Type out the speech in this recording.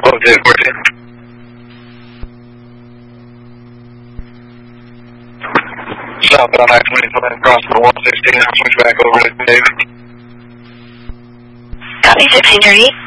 Close it, 14. Southbound I-25 across the 116, I'll switch back over to David. Copy, 16 Dirty.